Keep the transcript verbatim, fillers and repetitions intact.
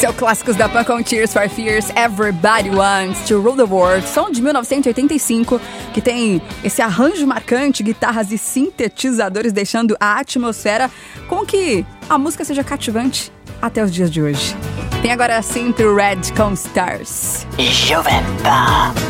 é o Clássicos da Pan com Tears for Fears, Everybody Wants to Rule the World, som de mil novecentos e oitenta e cinco, que tem esse arranjo marcante, guitarras e sintetizadores, deixando a atmosfera com que a música seja cativante até os dias de hoje. Tem agora Simply Red com Stars. Juventa.